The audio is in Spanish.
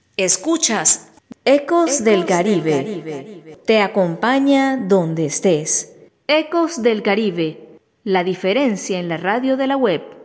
Escuchas Ecos del Caribe. Te acompaña donde estés. Ecos del Caribe. La diferencia en la radio de la web.